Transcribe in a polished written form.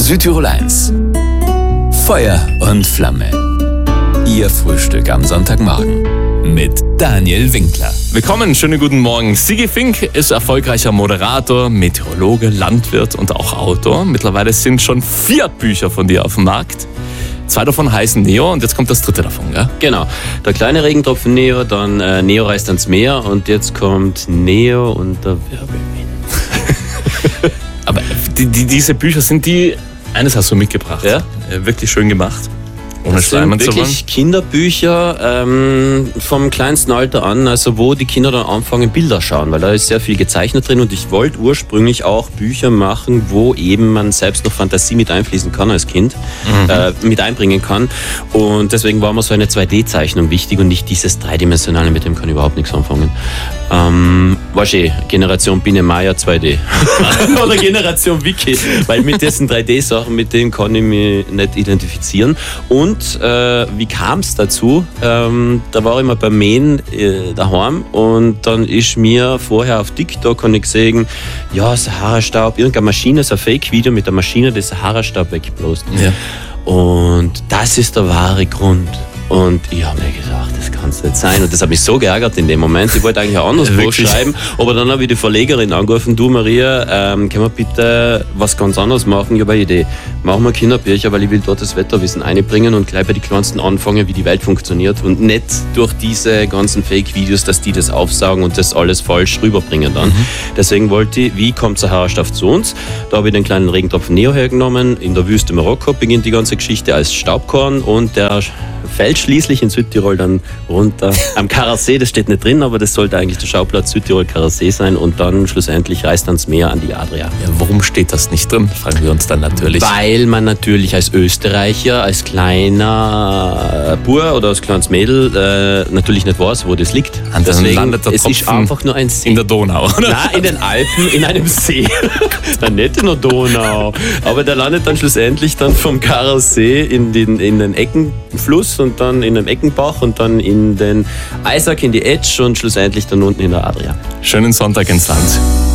Südtirol 1. Feuer und Flamme. Ihr Frühstück am Sonntagmorgen mit Daniel Winkler. Willkommen, schönen guten Morgen. Sigi Fink ist erfolgreicher Moderator, Meteorologe, Landwirt und auch Autor. Mittlerweile sind schon 4 Bücher von dir auf dem Markt. 2 davon heißen Neo und jetzt kommt das 3. davon, gell? Genau. Der kleine Regentropfen Neo, dann Neo reist ans Meer und jetzt kommt Neo und der Wirbelwind. Aber diese Bücher sind die, eines hast du mitgebracht. Ja? Wirklich schön gemacht. Ohne Das Schleim sind und so. wirklich Kinderbücher vom kleinsten Alter an, also wo die Kinder dann anfangen Bilder schauen, weil da ist sehr viel gezeichnet drin und ich wollte ursprünglich auch Bücher machen, wo eben man selbst noch Fantasie mit einfließen kann als Kind, mit einbringen kann, und deswegen war mir so eine 2D-Zeichnung wichtig und nicht dieses Dreidimensionale, mit dem kann ich überhaupt nichts anfangen. Generation Biene Maya 2D oder Generation Wiki, weil mit diesen 3D-Sachen, mit denen kann ich mich nicht identifizieren. Und wie kam es dazu? Da war ich mal beim Mähen daheim und dann ist mir vorher auf TikTok und ich gesehen, ja, Sahara-Staub, irgendeine Maschine, so ein Fake-Video mit der Maschine, die Sahara-Staub wegbläst. Ja. Und das ist der wahre Grund. Und ich habe mir gedacht, das kann es nicht sein. Und das hat mich so geärgert in dem Moment. Ich wollte eigentlich ein anderes Buch schreiben, aber dann habe ich die Verlegerin angerufen, du Maria, können wir bitte was ganz anderes machen? Ich habe eine Idee. Machen wir Kinderbücher, weil ich will dort das Wetterwissen einbringen und gleich bei den Kleinsten anfangen, wie die Welt funktioniert und nicht durch diese ganzen Fake-Videos, dass die das aufsaugen und das alles falsch rüberbringen dann. Deswegen wollte ich, wie kommt Sahara-Staub zu uns? Da habe ich den kleinen Regentropfen Neo hergenommen. In der Wüste Marokko beginnt die ganze Geschichte als Staubkorn und der fällt schließlich in Südtirol dann runter am Karassee, das steht nicht drin, aber das sollte eigentlich der Schauplatz Südtirol-Karassee sein und dann schlussendlich reist ans Meer, an die Adria. Ja, warum steht das nicht drin, fragen wir uns dann natürlich. Weil man natürlich als Österreicher, als kleiner Bur oder als kleines Mädel natürlich nicht weiß, wo das liegt. Und deswegen landet der es ist einfach nur ein See. In der Donau, oder? Nein, in den Alpen, in einem See. Dann nicht in der Donau. Aber der landet dann schlussendlich dann vom Karassee in den Eckenfluss und dann in den Eckenbach und dann in den Eisack, in die Etsch und schlussendlich dann unten in der Adria. Schönen Sonntag ins Land.